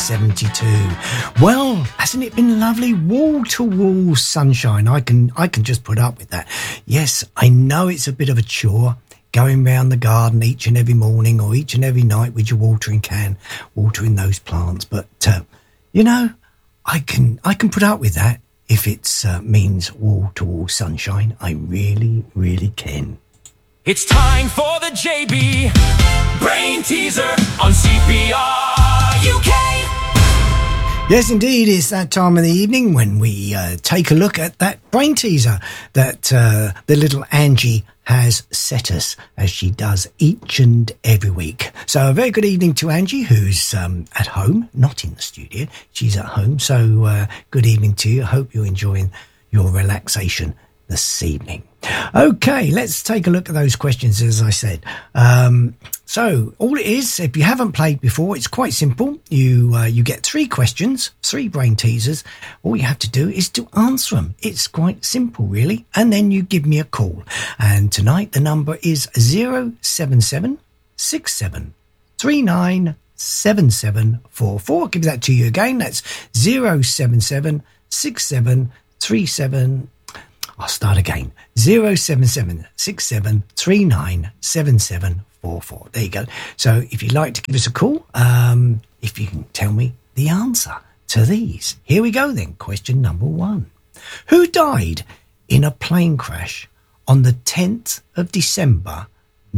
1972. Well, hasn't it been lovely? Wall-to-wall sunshine. I can just put up with that. Yes, I know it's a bit of a chore going round the garden each and every morning or each and every night with your watering can, watering those plants. But, you know, I can put up with that if it means wall-to-wall sunshine. I really, really can. It's time for the JB Brain Teaser on CPR UK. Yes, indeed, it's that time of the evening when we take a look at that brain teaser that the little Angie has set us, as she does each and every week. So a very good evening to Angie, who's at home, not in the studio. She's at home, so good evening to you. I hope you're enjoying your relaxation this evening. Okay, let's take a look at those questions, as I said. So all it is, if you haven't played before, it's quite simple. You get 3 questions, 3 brain teasers. All you have to do is to answer them. It's quite simple, really. And then you give me a call. And tonight the number is 077 67 39 7744. I'll give that to you again. That's 077 67 37. I'll start again. 077 67 39 7744. There you go. So if you'd like to give us a call, if you can tell me the answer to these. Here we go then. Question number 1. Who died in a plane crash on the 10th of December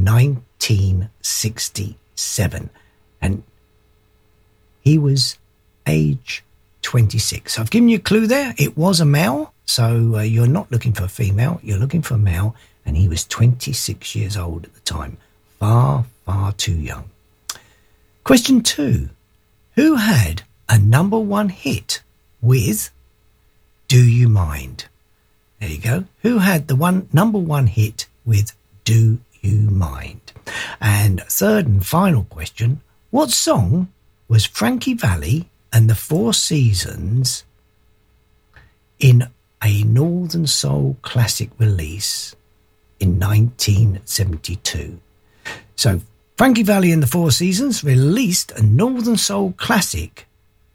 1967? And he was age 26. I've given you a clue there. It was a male. So you're not looking for a female, you're looking for a male, and he was 26 years old at the time. Far, far too young. Question 2. Who had a number 1 hit with Do You Mind? There you go. Who had the number 1 hit with Do You Mind? And third and final question. What song was Frankie Valli and the Four Seasons in a Northern Soul classic release in 1972? So Frankie Valli and the Four Seasons released a Northern Soul classic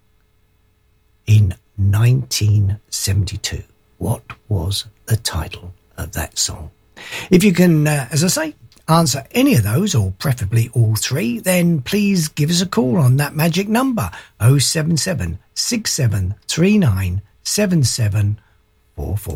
in 1972. What was the title of that song? If you can, as I say, answer any of those, or preferably all 3, then please give us a call on that magic number, 077 67 39 7744.